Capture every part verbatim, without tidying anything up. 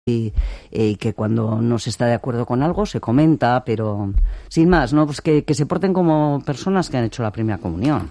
y, y que cuando no se está de acuerdo con algo se comenta, pero sin más, ¿no? Pues que, que se porten como personas que han hecho la primera comunión.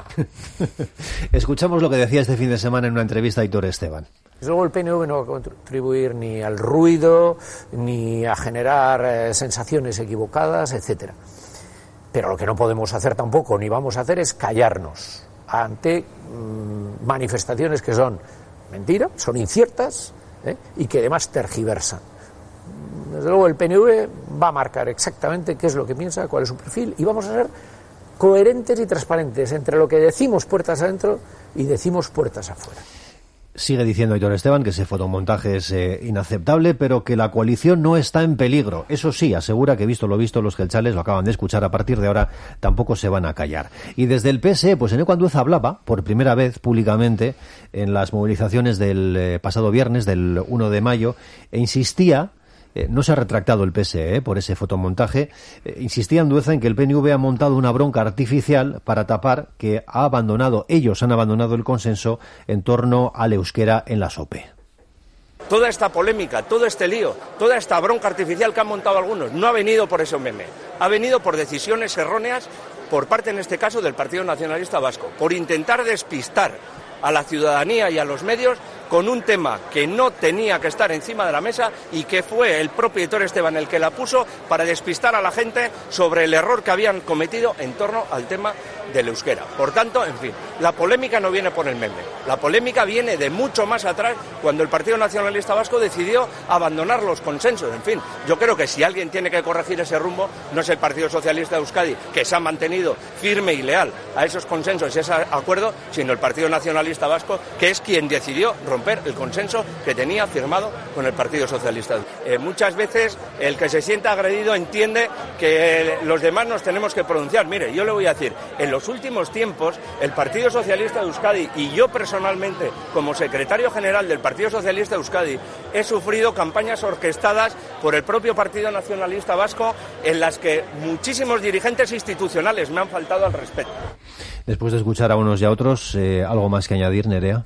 Escuchamos lo que decía este fin de semana en una entrevista a Aitor Esteban. Luego el P N V no va a contribuir ni al ruido, ni a generar eh, sensaciones equivocadas, etcétera. Pero lo que no podemos hacer tampoco, ni vamos a hacer, es callarnos ante mmm, manifestaciones que son mentira, son inciertas, ¿eh? y que además tergiversan. Desde luego el P N V va a marcar exactamente qué es lo que piensa, cuál es su perfil, y vamos a ser coherentes y transparentes entre lo que decimos puertas adentro y decimos puertas afuera. Sigue diciendo Aitor Esteban que ese fotomontaje es eh, inaceptable, pero que la coalición no está en peligro. Eso sí, asegura que visto lo visto, los geltzales lo acaban de escuchar, a partir de ahora tampoco se van a callar. Y desde el P S E, pues Eneko Andueza hablaba por primera vez públicamente en las movilizaciones del eh, pasado viernes, del uno de mayo, e insistía, eh, no se ha retractado el P S E eh, por ese fotomontaje, eh, insistía Andueza en que el P N V ha montado una bronca artificial para tapar que ha abandonado, ellos han abandonado el consenso en torno al euskera en la S O P E. Toda esta polémica, todo este lío, toda esta bronca artificial que han montado algunos, no ha venido por ese meme, ha venido por decisiones erróneas por parte, en este caso, del Partido Nacionalista Vasco, por intentar despistar a la ciudadanía y a los medios con un tema que no tenía que estar encima de la mesa y que fue el propio Aitor Esteban el que la puso para despistar a la gente sobre el error que habían cometido en torno al tema del euskera. Por tanto, en fin, la polémica no viene por el meme, la polémica viene de mucho más atrás, cuando el Partido Nacionalista Vasco decidió abandonar los consensos. En fin, yo creo que si alguien tiene que corregir ese rumbo, no es el Partido Socialista de Euskadi, que se ha mantenido firme y leal a esos consensos y ese acuerdo, sino el Partido Nacionalista Vasco, que es quien decidió romper el consenso que tenía firmado con el Partido Socialista. Eh, muchas veces el que se sienta agredido entiende que los demás nos tenemos que pronunciar. Mire, yo le voy a decir, en los últimos tiempos el Partido Socialista de Euskadi y yo personalmente, como secretario general del Partido Socialista de Euskadi, he sufrido campañas orquestadas por el propio Partido Nacionalista Vasco en las que muchísimos dirigentes institucionales me han faltado al respeto. Después de escuchar a unos y a otros, eh, ¿algo más que añadir, Nerea?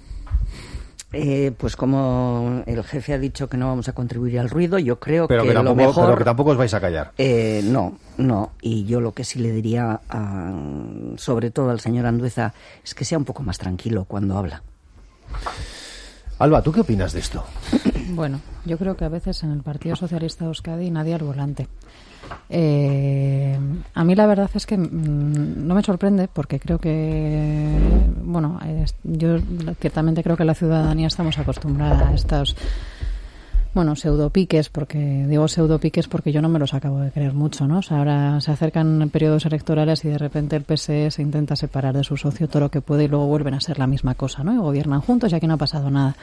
Eh, pues como el jefe ha dicho que no vamos a contribuir al ruido, yo creo pero que, que tampoco, lo mejor... Pero que tampoco os vais a callar. Eh, no, no. Y yo lo que sí le diría, a, sobre todo al señor Andueza, es que sea un poco más tranquilo cuando habla. Alba, ¿tú qué opinas de esto? Bueno, yo creo que a veces en el Partido Socialista de Euskadi nadie al volante. Eh, a mí la verdad es que mmm, no me sorprende, porque creo que, bueno, es, yo ciertamente creo que la ciudadanía estamos acostumbrada a estos, bueno, pseudopiques, porque digo pseudopiques porque yo no me los acabo de creer mucho, ¿no? O sea, ahora se acercan periodos electorales y de repente el P S E se intenta separar de su socio todo lo que puede y luego vuelven a ser la misma cosa, ¿no? Y gobiernan juntos y aquí no ha pasado nada.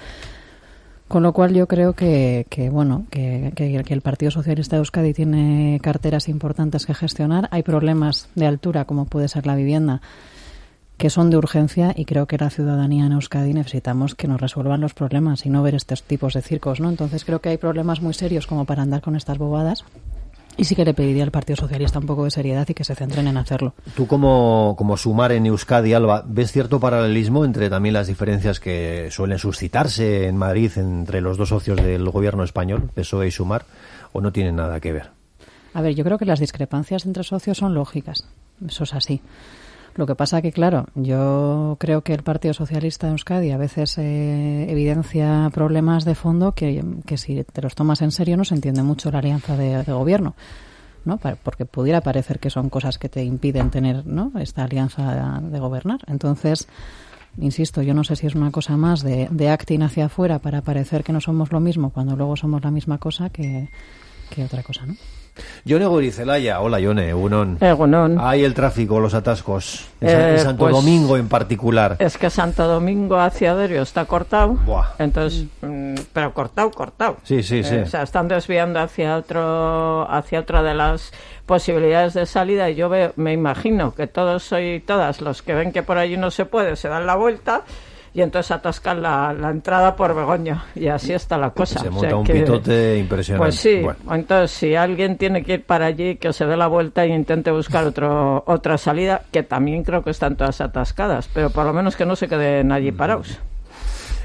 Con lo cual yo creo que, que bueno, que, que, que el Partido Socialista de Euskadi tiene carteras importantes que gestionar. Hay problemas de altura, como puede ser la vivienda, que son de urgencia, y creo que la ciudadanía en Euskadi necesitamos que nos resuelvan los problemas y no ver estos tipos de circos, ¿no? Entonces creo que hay problemas muy serios como para andar con estas bobadas. Y sí que le pediría al Partido Socialista un poco de seriedad y que se centren en hacerlo. Tú como, como Sumar en Euskadi, Alba, ¿ves cierto paralelismo entre también las diferencias que suelen suscitarse en Madrid entre los dos socios del gobierno español, P S O E y Sumar, o no tienen nada que ver? A ver, yo creo que las discrepancias entre socios son lógicas. Eso es así. Lo que pasa que, claro, yo creo que el Partido Socialista de Euskadi a veces eh, evidencia problemas de fondo que, que si te los tomas en serio no se entiende mucho la alianza de, de gobierno, ¿no? Porque pudiera parecer que son cosas que te impiden tener, ¿no?, esta alianza de gobernar. Entonces, insisto, yo no sé si es una cosa más de, de acting hacia afuera para parecer que no somos lo mismo cuando luego somos la misma cosa que, que otra cosa, ¿no? Yone Gorizelaya, hola Yone, Egunon. Egunon. Hay el tráfico, los atascos, en, eh, en Santo pues, Domingo en particular. Es que Santo Domingo hacia Derio está cortado. Buah. Entonces, mm, pero cortado, cortado. Sí, sí, sí. Eh, o sea, están desviando hacia otro, hacia otra de las posibilidades de salida, y yo veo, me imagino que todos y todas los que ven que por allí no se puede se dan la vuelta y entonces atascan la, la entrada por Begoña, y así está la cosa. Se monta o sea, un que, pitote impresionante. Pues sí, bueno. Entonces si alguien tiene que ir para allí, que se dé la vuelta e intente buscar otro otra salida, que también creo que están todas atascadas, pero por lo menos que no se queden allí parados.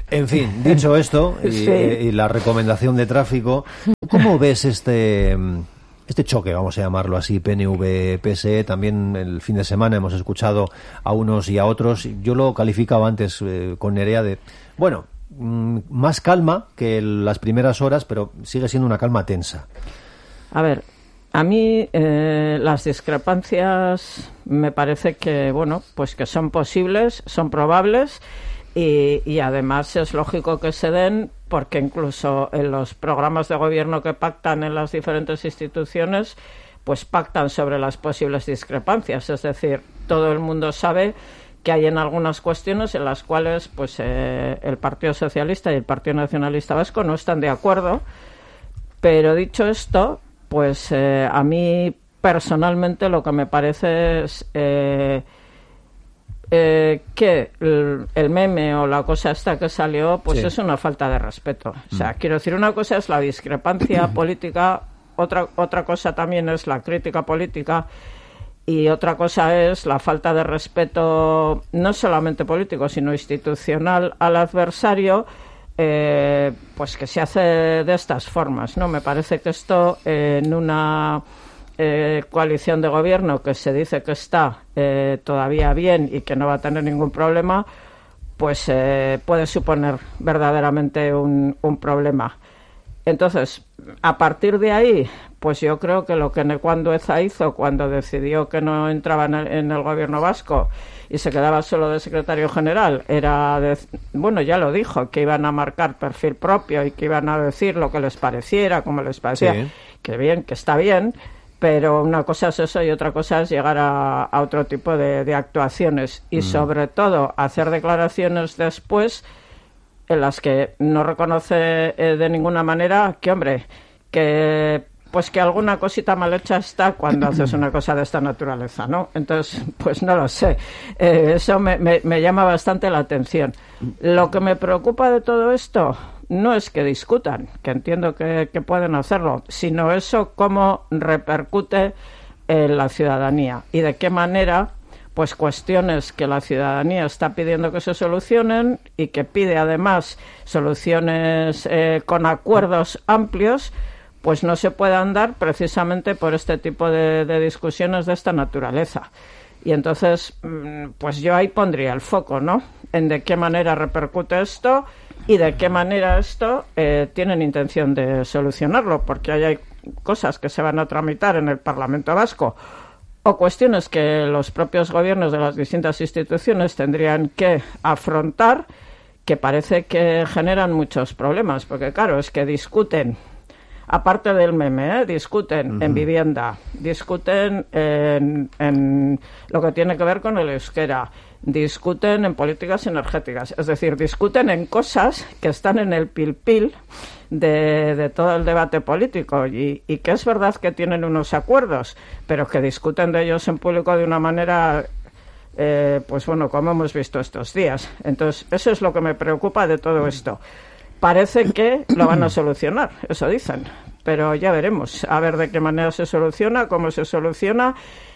En fin, dicho esto, y, Sí. y la recomendación de tráfico, ¿cómo ves este... Este choque, vamos a llamarlo así, P N V P S E? También el fin de semana hemos escuchado a unos y a otros. Yo lo calificaba antes eh, con Nerea de, bueno, mmm, más calma que las primeras horas, pero sigue siendo una calma tensa. A ver, a mí eh, las discrepancias me parece que, bueno, pues que son posibles, son probables. Y, y además es lógico que se den porque incluso en los programas de gobierno que pactan en las diferentes instituciones, pues pactan sobre las posibles discrepancias. Es decir, todo el mundo sabe que hay en algunas cuestiones en las cuales pues eh, el Partido Socialista y el Partido Nacionalista Vasco no están de acuerdo. Pero dicho esto, pues eh, a mí personalmente lo que me parece es... Eh, Eh, que el, el meme o la cosa esta que salió pues sí. es una falta de respeto. O sea, mm. quiero decir, una cosa es la discrepancia política, otra otra cosa también es la crítica política y otra cosa es la falta de respeto no solamente político sino institucional al adversario, eh, pues que se hace de estas formas, ¿no? Me parece que esto eh, en una Eh, coalición de gobierno que se dice que está eh, todavía bien y que no va a tener ningún problema, pues eh, puede suponer verdaderamente un, un problema. Entonces, a partir de ahí, pues yo creo que lo que Necuandueza hizo cuando decidió que no entraba en el, en el gobierno vasco y se quedaba solo de secretario general, era, de, bueno, ya lo dijo, que iban a marcar perfil propio y que iban a decir lo que les pareciera, como les parecía, sí. que bien, que está bien. Pero una cosa es eso y otra cosa es llegar a, a otro tipo de, de actuaciones y, mm. sobre todo, hacer declaraciones después en las que no reconoce eh, de ninguna manera que, hombre, que pues que alguna cosita mal hecha está cuando haces una cosa de esta naturaleza, ¿no? Entonces, pues no lo sé. Eh, eso me, me, me llama bastante la atención. Lo que me preocupa de todo esto no es que discutan, que entiendo que, que pueden hacerlo, sino eso cómo repercute en la ciudadanía y de qué manera, pues cuestiones que la ciudadanía está pidiendo que se solucionen y que pide además soluciones eh, con acuerdos amplios, pues no se puedan dar precisamente por este tipo de, de discusiones de esta naturaleza. Y entonces, pues yo ahí pondría el foco, ¿no? En de qué manera repercute esto y de qué manera esto eh, tienen intención de solucionarlo, porque ahí hay cosas que se van a tramitar en el Parlamento Vasco o cuestiones que los propios gobiernos de las distintas instituciones tendrían que afrontar, que parece que generan muchos problemas, porque claro, es que discuten, aparte del meme, ¿eh? discuten uh-huh. en vivienda, discuten en, en lo que tiene que ver con el euskera, discuten en políticas energéticas, es decir, discuten en cosas que están en el pil-pil de, de todo el debate político y, y que es verdad que tienen unos acuerdos, pero que discuten de ellos en público de una manera, eh, pues bueno, como hemos visto estos días. Entonces, eso es lo que me preocupa de todo esto. Parece que lo van a solucionar, eso dicen, pero ya veremos, a ver de qué manera se soluciona, cómo se soluciona.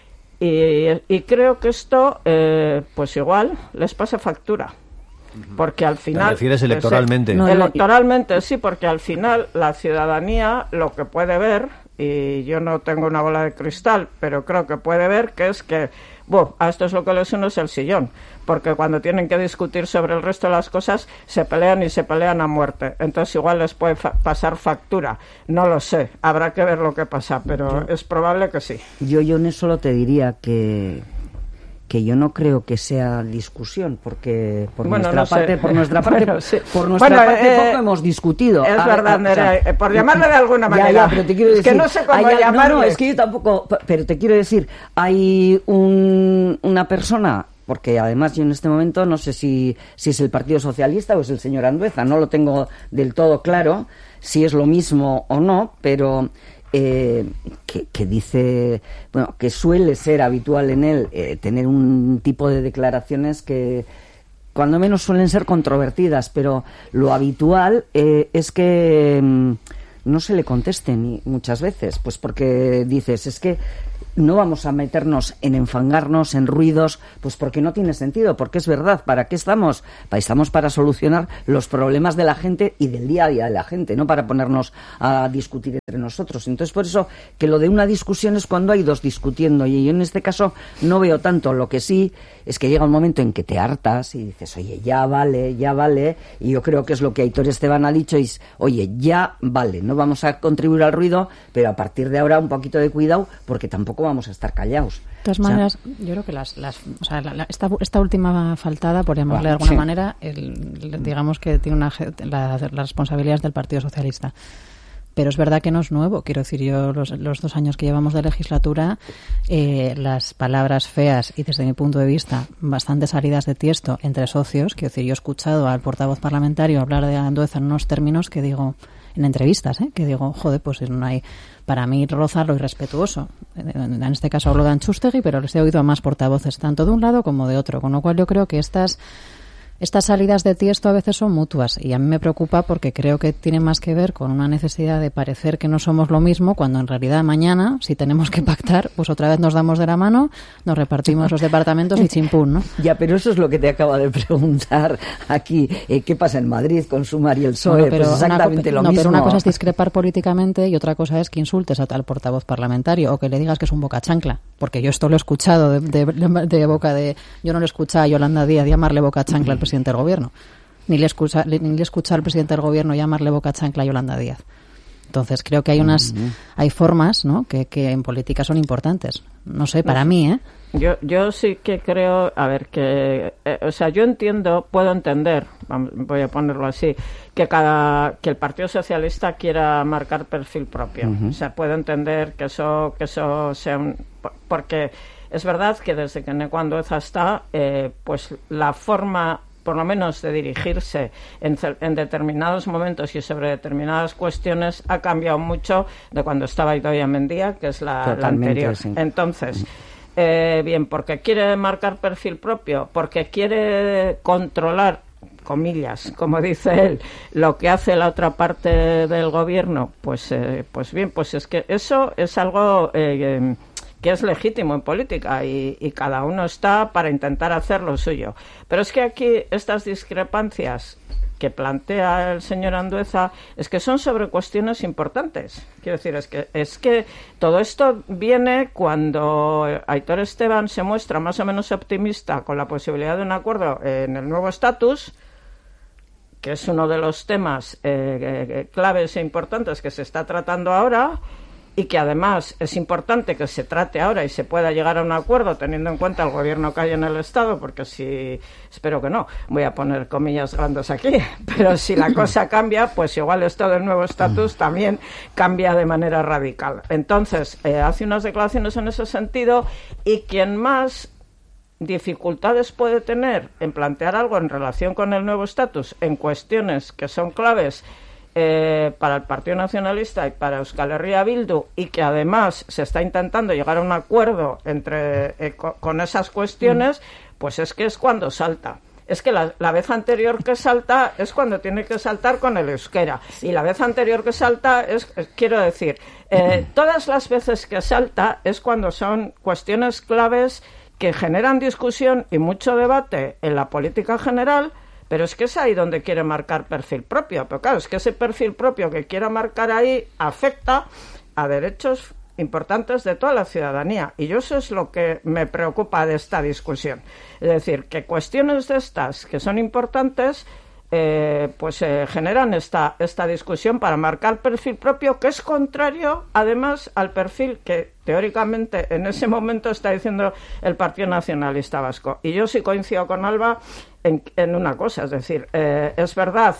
Y, y creo que esto, eh, pues igual, les pasa factura. Porque al final... ¿Te refieres electoralmente? No, electoralmente, sí, porque al final la ciudadanía lo que puede ver, y yo no tengo una bola de cristal, pero creo que puede ver que es que, bueno, a esto es lo que les une es el sillón. Porque cuando tienen que discutir sobre el resto de las cosas, se pelean y se pelean a muerte. Entonces igual les puede fa- pasar factura. No lo sé, habrá que ver lo que pasa, pero yo, es probable que sí. Yo, yo en eso solo te diría que... que yo no creo que sea discusión, porque por bueno, nuestra no parte, sé. por nuestra parte, bueno, sí. por nuestra bueno, parte eh, poco hemos discutido. Es a, verdad, a, Nerea, o sea, por llamarle de alguna manera. Ya, ya, pero te quiero decir, es que no sé cómo hay, llamarle. No, no, es que yo tampoco, pero te quiero decir, hay un, una persona, porque además yo en este momento no sé si, si es el Partido Socialista o es el señor Andueza, no lo tengo del todo claro si es lo mismo o no, pero... Eh, que, que dice, bueno, que suele ser habitual en él eh, tener un tipo de declaraciones que cuando menos suelen ser controvertidas, pero lo habitual eh, es que mm, no se le conteste ni muchas veces, pues porque dices, es que no vamos a meternos en enfangarnos, en ruidos, pues porque no tiene sentido, porque es verdad, ¿para qué estamos? Estamos para solucionar los problemas de la gente y del día a día de la gente, no para ponernos a discutir entre nosotros. Entonces, por eso, que lo de una discusión es cuando hay dos discutiendo, y yo en este caso no veo tanto. Lo que sí es que llega un momento en que te hartas y dices, oye, ya vale, ya vale, y yo creo que es lo que Aitor Esteban ha dicho, es, oye, ya vale, no vamos a contribuir al ruido, pero a partir de ahora un poquito de cuidado, porque tampoco vamos a estar callados. De todas maneras, o sea, yo creo que las, las, o sea, la, la, esta, esta última faltada, por llamarle de alguna sí. manera, el, digamos que tiene una, la, las responsabilidades del Partido Socialista. Pero es verdad que no es nuevo. Quiero decir, yo los, los dos años que llevamos de legislatura, eh, las palabras feas y, desde mi punto de vista, bastante salidas de tiesto entre socios. Quiero decir, yo he escuchado al portavoz parlamentario hablar de Andueza en unos términos que digo, en entrevistas, ¿eh? que digo, joder, pues no hay, para mí roza lo irrespetuoso. En este caso hablo de Anchustegui, pero les he oído a más portavoces, tanto de un lado como de otro. Con lo cual yo creo que estas... Estas salidas de tiesto a veces son mutuas y a mí me preocupa porque creo que tiene más que ver con una necesidad de parecer que no somos lo mismo, cuando en realidad mañana, si tenemos que pactar, pues otra vez nos damos de la mano, nos repartimos los departamentos y chimpún, ¿no? Ya, pero eso es lo que te acaba de preguntar aquí. Eh, ¿Qué pasa en Madrid con Sumar y el P S O E? Bueno, pero pues exactamente una, lo no, mismo. Pero una cosa es discrepar políticamente y otra cosa es que insultes a tal portavoz parlamentario o que le digas que es un boca chancla. Porque yo esto lo he escuchado de, de, de boca de... Yo no lo he escuchado a Yolanda Díaz llamarle boca chancla al presidente del gobierno. Ni le escucha, ni le escucha al presidente del gobierno llamarle boca chancla a Yolanda Díaz. Entonces creo que hay unas, uh-huh. hay formas, ¿no? Que, que en política son importantes. No sé, para no, mí, ¿eh? Yo, yo sí que creo, a ver, que, eh, o sea, yo entiendo, puedo entender, voy a ponerlo así, que cada, que el Partido Socialista quiera marcar perfil propio. Uh-huh. O sea, puedo entender que eso, que eso sea un, porque es verdad que desde que Neco Andueza está, eh, pues la forma, por lo menos de dirigirse en, en determinados momentos y sobre determinadas cuestiones ha cambiado mucho de cuando estaba Idoia Mendia, que es la, la anterior. Sí. Entonces, eh, bien, porque quiere marcar perfil propio, porque quiere controlar, comillas, como dice él, lo que hace la otra parte del gobierno, pues, eh, pues bien, pues es que eso es algo... Eh, que es legítimo en política y, y cada uno está para intentar hacer lo suyo. Pero es que aquí estas discrepancias que plantea el señor Andueza es que son sobre cuestiones importantes. Quiero decir, es que, es que todo esto viene cuando Aitor Esteban se muestra más o menos optimista con la posibilidad de un acuerdo en el nuevo estatus, que es uno de los temas eh, claves e importantes que se está tratando ahora, y que además es importante que se trate ahora y se pueda llegar a un acuerdo teniendo en cuenta el gobierno que hay en el Estado, porque si, espero que no, voy a poner comillas grandes aquí, pero si la cosa cambia, pues igual esto del nuevo estatus también cambia de manera radical. Entonces, eh, hace unas declaraciones en ese sentido, y quien más dificultades puede tener en plantear algo en relación con el nuevo estatus en cuestiones que son claves Eh, para el Partido Nacionalista y para Euskal Herria Bildu, y que además se está intentando llegar a un acuerdo entre eh, co- con esas cuestiones, pues es que es cuando salta. Es que la, la vez anterior que salta es cuando tiene que saltar con el euskera, y la vez anterior que salta es, es quiero decir, eh, todas las veces que salta es cuando son cuestiones claves que generan discusión y mucho debate en la política general. Pero es que es ahí donde quiere marcar perfil propio. Pero claro, es que ese perfil propio que quiera marcar ahí afecta a derechos importantes de toda la ciudadanía. Y yo eso es lo que me preocupa de esta discusión. Es decir, que cuestiones de estas que son importantes, eh, pues eh, generan esta, esta discusión para marcar perfil propio, que es contrario, además, al perfil que teóricamente en ese momento está diciendo el Partido Nacionalista Vasco. Y yo sí coincido con Alba En, en una cosa, es decir, eh, es verdad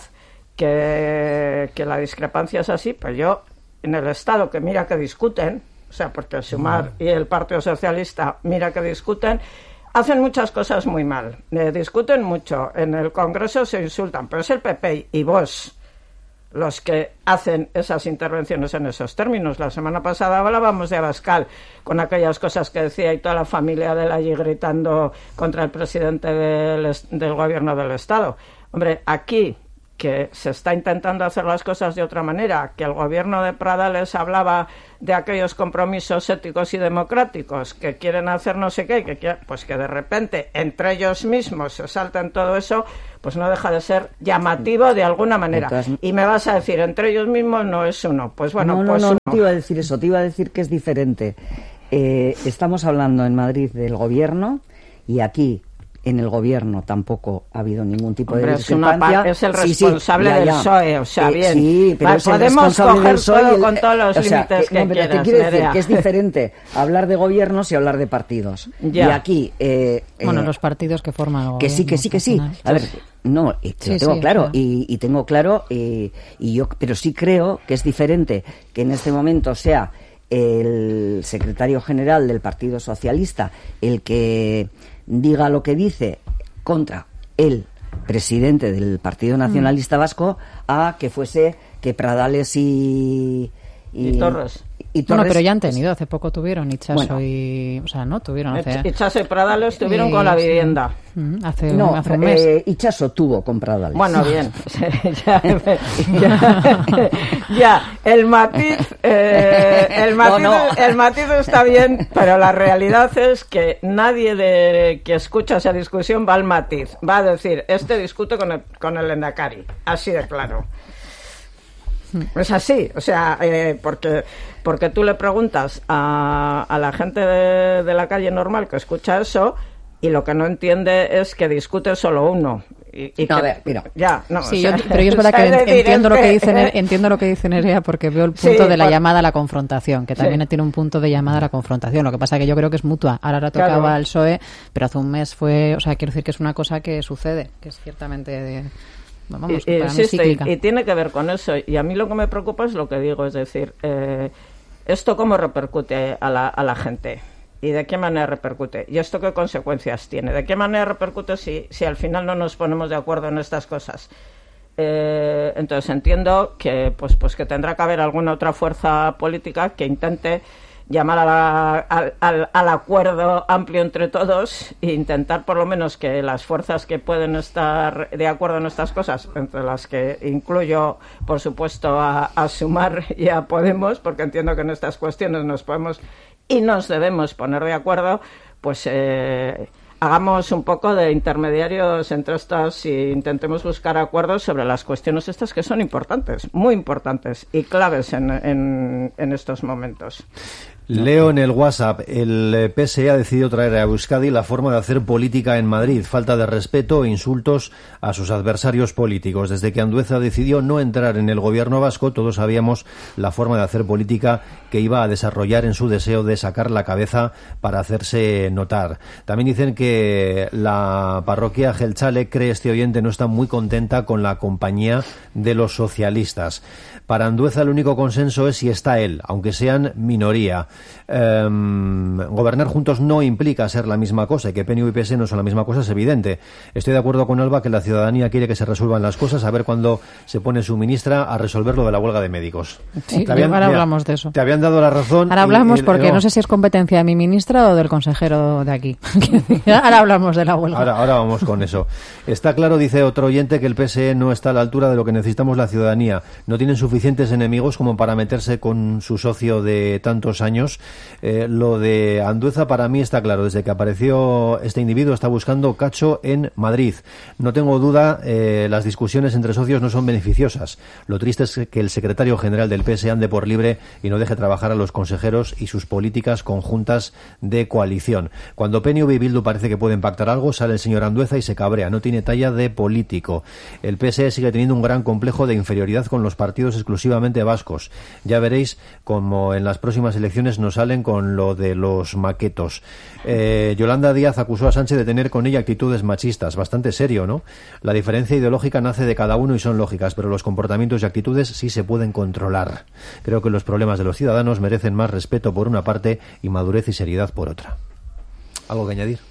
que, que la discrepancia es así, pero yo, en el Estado, que mira que discuten, o sea, porque el Sumar y el Partido Socialista, mira que discuten, hacen muchas cosas muy mal, eh, discuten mucho, en el Congreso se insultan, pero es el P P y Vox los que hacen esas intervenciones en esos términos. La semana pasada hablábamos de Abascal, con aquellas cosas que decía y toda la familia de él allí gritando contra el presidente del, del gobierno del Estado. Hombre, aquí que se está intentando hacer las cosas de otra manera, que el gobierno de Pradales hablaba de aquellos compromisos éticos y democráticos, que quieren hacer no sé qué, que quieren, pues que de repente entre ellos mismos se salten todo eso, pues no deja de ser llamativo de alguna manera. Entonces, y me vas a decir, entre ellos mismos no es uno. Pues bueno, no, no, pues no, uno. no te iba a decir eso, te iba a decir que es diferente. Eh, estamos hablando en Madrid del gobierno y aquí en el gobierno tampoco ha habido ningún tipo Hombre, de discrepancia. Es, es el responsable sí, sí, ya, ya. del P S O E, o sea, eh, bien. Sí, pero Va, es el podemos coger del P S O E todo el, con todos los o sea, límites que, que, no, quieras, te quiero Nerea. decir que es diferente hablar de gobiernos y hablar de partidos. Ya. Y aquí... Eh, bueno, eh, los partidos que forman el Que sí, que sí, que sí. A ver, no, y te sí, lo tengo sí, claro, claro. Y, y tengo claro, y, y yo, pero sí creo que es diferente que en este momento sea el secretario general del Partido Socialista el que diga lo que dice contra el presidente del Partido Nacionalista Vasco a que fuese que Pradales y... Y, y Torres. Y Torres, bueno, pero ya han tenido, hace poco tuvieron Itxaso bueno, y... O sea, no, tuvieron hace... Itxaso y Pradales tuvieron eh, con la vivienda. Sí. Hace, no, hace un mes. Eh, Itxaso tuvo con Pradales. Bueno, bien. ya, ya, ya, el matiz, eh, el matiz, no, no. el matiz está bien, pero la realidad es que nadie de que escucha esa discusión va al matiz. Va a decir, este discute con el, con el Endacari. Así de claro. Es así, o sea, eh, porque porque tú le preguntas a, a la gente de, de la calle normal que escucha eso y lo que no entiende es que discute solo uno. Y, y no, que, a ver, mira. Ya, no, sí, o sea, yo, pero yo es verdad que decir, entiendo lo que dice Nerea, entiendo lo que dice Nerea porque veo el punto sí, de la por... llamada a la confrontación, que también sí. tiene un punto de llamada a la confrontación. Lo que pasa que yo creo que es mutua. Ahora la tocaba claro. al P S O E, pero hace un mes fue, o sea, quiero decir que es una cosa que sucede, que es ciertamente de Vamos, y, insiste, y, y tiene que ver con eso. Y a mí lo que me preocupa es lo que digo, es decir, eh, ¿esto cómo repercute a la, a la gente? ¿Y de qué manera repercute? ¿Y esto qué consecuencias tiene? ¿De qué manera repercute si, si al final no nos ponemos de acuerdo en estas cosas? Eh, entonces entiendo que, pues, pues que tendrá que haber alguna otra fuerza política que intente llamar a la, al, al, al acuerdo amplio entre todos e intentar por lo menos que las fuerzas que pueden estar de acuerdo en estas cosas, entre las que incluyo por supuesto a, a Sumar y a Podemos, porque entiendo que en estas cuestiones nos podemos y nos debemos poner de acuerdo, pues eh, hagamos un poco de intermediarios entre estas e intentemos buscar acuerdos sobre las cuestiones estas que son importantes, muy importantes y claves en, en, en estos momentos. Leo en el WhatsApp, el P S E ha decidido traer a Euskadi la forma de hacer política en Madrid, falta de respeto e insultos a sus adversarios políticos. Desde que Andueza decidió no entrar en el gobierno vasco, todos sabíamos la forma de hacer política que iba a desarrollar en su deseo de sacar la cabeza para hacerse notar. También dicen que la parroquia Gelchale, cree este oyente, no está muy contenta con la compañía de los socialistas. Para Andueza el único consenso es si está él, aunque sean minoría. Eh, gobernar juntos no implica ser la misma cosa, y que P N V y P S no son la misma cosa es evidente. Estoy de acuerdo con Alba que la ciudadanía quiere que se resuelvan las cosas, a ver cuándo se pone su ministra a resolver lo de la huelga de médicos. Sí, habían, ahora mira, hablamos de eso. Te habían dado la razón. Ahora hablamos y, y, porque no. no sé si es competencia de mi ministra o del consejero de aquí. Ahora hablamos de la huelga. Ahora, ahora vamos con eso. Está claro, dice otro oyente, que el P S E no está a la altura de lo que necesitamos la ciudadanía. No tienen suficientes enemigos como para meterse con su socio de tantos años. Eh, lo de Andueza para mí está claro. Desde que apareció este individuo está buscando cacho en Madrid. No tengo duda, eh, las discusiones entre socios no son beneficiosas. Lo triste es que el secretario general del P S E ande por libre y no deje trabajar a los consejeros y sus políticas conjuntas de coalición. Cuando P N V y Bildu parece que pueden pactar algo, sale el señor Andueza y se cabrea. No tiene talla de político. El P S E sigue teniendo un gran complejo de inferioridad con los partidos exclusivamente vascos. Ya veréis como en las próximas elecciones nos salen con lo de los maquetos. Eh, Yolanda Díaz acusó a Sánchez de tener con ella actitudes machistas. Bastante serio, ¿no? La diferencia ideológica nace de cada uno y son lógicas, pero los comportamientos y actitudes sí se pueden controlar. Creo que los problemas de los ciudadanos merecen más respeto por una parte y madurez y seriedad por otra. ¿Algo que añadir?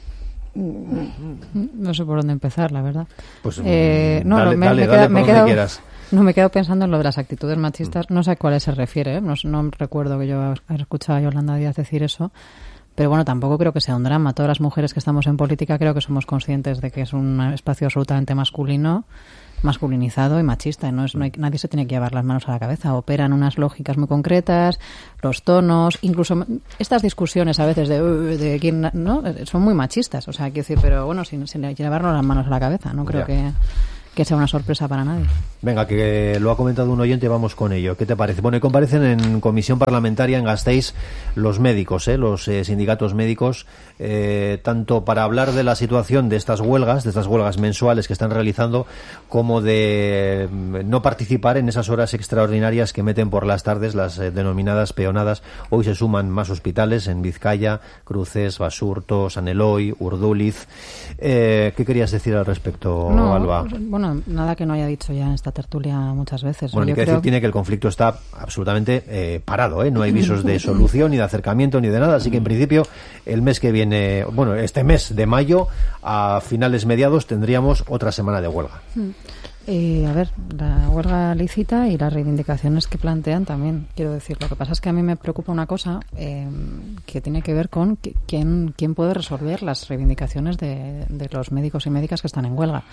No sé por dónde empezar, la verdad. Pues eh, no, dale, me, dale, me dale queda, por me donde quedo, quieras. No, me quedo pensando en lo de las actitudes machistas. No sé a cuáles se refiere, ¿eh? no, no recuerdo que yo haya escuchado a Yolanda Díaz decir eso, Pero bueno, tampoco creo que sea un drama. Todas las mujeres que estamos en política creo que somos conscientes de que es un espacio absolutamente masculino, masculinizado y machista. No es, no hay, nadie se tiene que llevar las manos a la cabeza. Operan unas lógicas muy concretas, los tonos, incluso estas discusiones a veces de, de quién, ¿no? Son muy machistas. O sea, quiero decir, pero bueno, sin, sin llevarnos las manos a la cabeza. No creo que... que sea una sorpresa para nadie. Venga, que lo ha comentado un oyente, vamos con ello. ¿Qué te parece? Bueno, y comparecen en comisión parlamentaria en Gasteiz los médicos, ¿eh? los eh, sindicatos médicos, eh, tanto para hablar de la situación de estas huelgas, de estas huelgas mensuales que están realizando, como de no participar en esas horas extraordinarias que meten por las tardes, las eh, denominadas peonadas. Hoy se suman más hospitales en Vizcaya, Cruces, Basurto, San Eloy, Urduliz. Eh, ¿Qué querías decir al respecto, no, Alba? Bueno, nada que no haya dicho ya en esta tertulia muchas veces. Bueno, hay que creo... decir tiene que el conflicto está absolutamente eh, parado, ¿eh? No hay visos de solución, ni de acercamiento, ni de nada. Así que, en principio, el mes que viene, bueno, este mes de mayo, a finales mediados, tendríamos otra semana de huelga. Eh, a ver, la huelga lícita y las reivindicaciones que plantean también, quiero decir. Lo que pasa es que a mí me preocupa una cosa eh, que tiene que ver con que, quién, quién puede resolver las reivindicaciones de, de los médicos y médicas que están en huelga.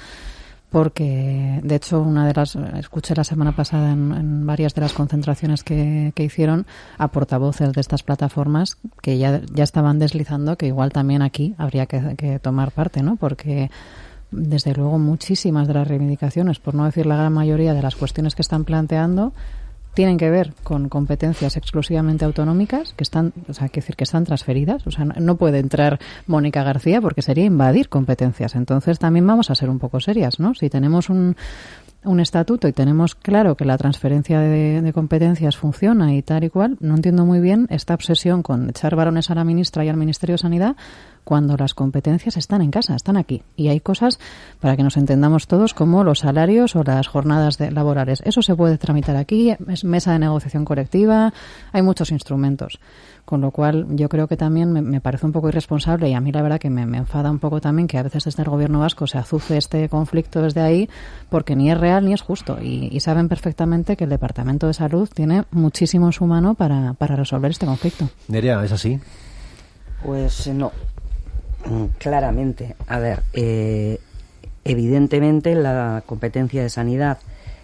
Porque, de hecho, una de las escuché la semana pasada en, en varias de las concentraciones que, que hicieron a portavoces de estas plataformas que ya, ya estaban deslizando que igual también aquí habría que, que tomar parte, ¿no? Porque, desde luego, muchísimas de las reivindicaciones, por no decir la gran mayoría de las cuestiones que están planteando, tienen que ver con competencias exclusivamente autonómicas que están, o sea, que decir que están transferidas, o sea, no, no puede entrar Mónica García porque sería invadir competencias. Entonces también vamos a ser un poco serias, ¿no? Si tenemos un un estatuto y tenemos claro que la transferencia de, de competencias funciona y tal y cual, no entiendo muy bien esta obsesión con echar varones a la ministra y al Ministerio de Sanidad cuando las competencias están en casa, están aquí. Y hay cosas, para que nos entendamos todos, como los salarios o las jornadas de, laborales. Eso se puede tramitar aquí, es mesa de negociación colectiva, hay muchos instrumentos. Con lo cual, yo creo que también me, me parece un poco irresponsable y a mí la verdad que me, me enfada un poco también que a veces desde el gobierno vasco se azuce este conflicto desde ahí porque ni es real ni es justo. Y, y saben perfectamente que el Departamento de Salud tiene muchísimo en su mano para, para resolver este conflicto. Nerea, ¿es así? Pues no, claramente. A ver, eh, evidentemente la competencia de sanidad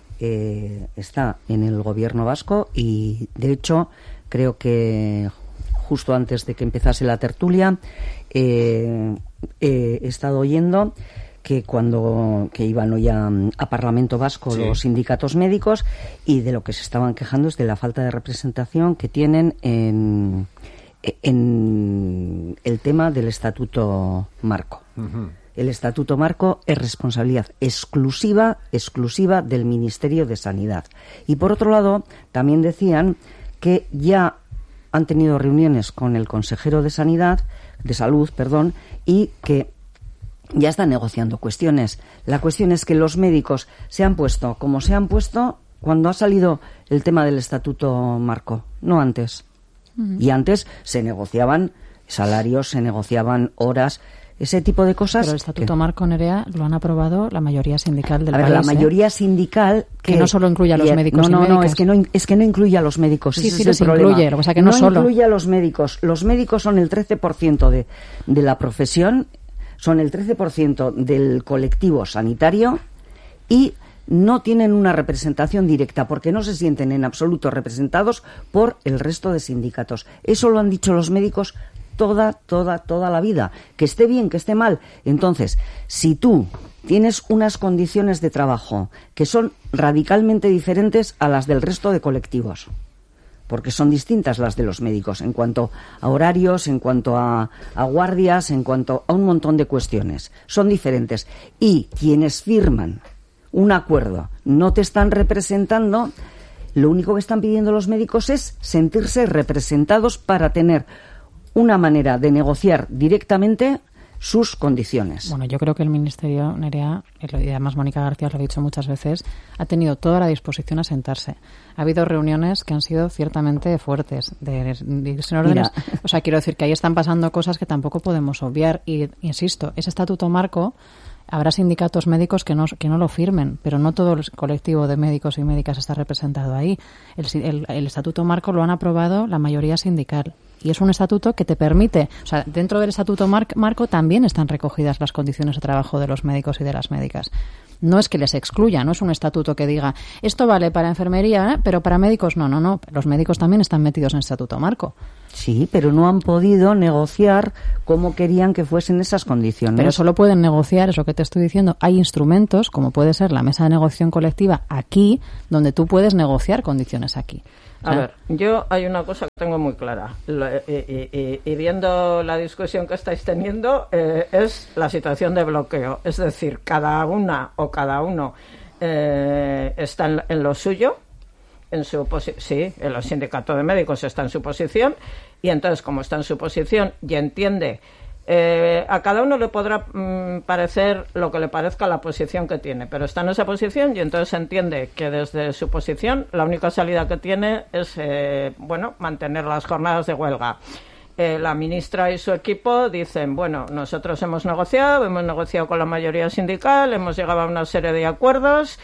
eh, está en el gobierno vasco y, de hecho, creo que justo antes de que empezase la tertulia, eh, eh, he estado oyendo que cuando que iban hoy a, a Parlamento Vasco sí. los sindicatos médicos y de lo que se estaban quejando es de la falta de representación que tienen en, en el tema del Estatuto Marco. Uh-huh. El Estatuto Marco es responsabilidad exclusiva, exclusiva del Ministerio de Sanidad. Y por otro lado, también decían que ya han tenido reuniones con el consejero de Sanidad, de Salud, perdón, y que ya están negociando cuestiones. La cuestión es que los médicos se han puesto como se han puesto cuando ha salido el tema del Estatuto Marco, no antes. Uh-huh. Y antes se negociaban salarios, se negociaban horas, ese tipo de cosas. Pero el Estatuto que... Marco, Nerea, lo han aprobado la mayoría sindical del a ver, país. La mayoría ¿eh? sindical que, que no solo incluye a los médicos. No, no, y médicas. no, es que no, es que no incluye a los médicos. Sí, ese sí, es los el problema. incluye, lo que pasa que no, no solo. incluye a los médicos. Los médicos son el trece por ciento de, de la profesión, son el trece por ciento del colectivo sanitario y no tienen una representación directa porque no se sienten en absoluto representados por el resto de sindicatos. Eso lo han dicho los médicos toda, toda, toda la vida. Que esté bien, que esté mal. Entonces, si tú tienes unas condiciones de trabajo que son radicalmente diferentes a las del resto de colectivos, porque son distintas las de los médicos en cuanto a horarios, en cuanto a, a guardias, en cuanto a un montón de cuestiones, son diferentes. Y quienes firman un acuerdo no te están representando, lo único que están pidiendo los médicos es sentirse representados para tener una manera de negociar directamente sus condiciones. Bueno, yo creo que el Ministerio, Nerea, y además Mónica García lo ha dicho muchas veces, ha tenido toda la disposición a sentarse. Ha habido reuniones que han sido ciertamente fuertes, de, de irse en órdenes. Mira. O sea, quiero decir que ahí están pasando cosas que tampoco podemos obviar. Y, insisto, ese Estatuto Marco, habrá sindicatos médicos que no, que no lo firmen, pero no todo el colectivo de médicos y médicas está representado ahí. El, el, el Estatuto Marco lo han aprobado la mayoría sindical. y es un estatuto que te permite, o sea, dentro del estatuto mar- marco también están recogidas las condiciones de trabajo de los médicos y de las médicas. No es que les excluya, no es un estatuto que diga esto vale para enfermería, ¿eh? Pero para médicos no, no, no. Los médicos también están metidos en el estatuto marco. Sí, pero no han podido negociar cómo querían que fuesen esas condiciones. Pero solo pueden negociar, es lo que te estoy diciendo. Hay instrumentos, como puede ser la mesa de negociación colectiva aquí, donde tú puedes negociar condiciones aquí. A ver, yo hay una cosa que tengo muy clara, Lo, y, y, y, y viendo la discusión que estáis teniendo, eh, es la situación de bloqueo. Es decir, cada una o cada uno eh, está en, en lo suyo, en su posi- sí, el sindicato de médicos está en su posición, y entonces, como está en su posición y entiende, eh, a cada uno le podrá mm, parecer lo que le parezca la posición que tiene, pero está en esa posición y entonces entiende que desde su posición la única salida que tiene es, eh, bueno, mantener las jornadas de huelga. Eh, la ministra y su equipo dicen, bueno, nosotros hemos negociado, hemos negociado con la mayoría sindical, hemos llegado a una serie de acuerdos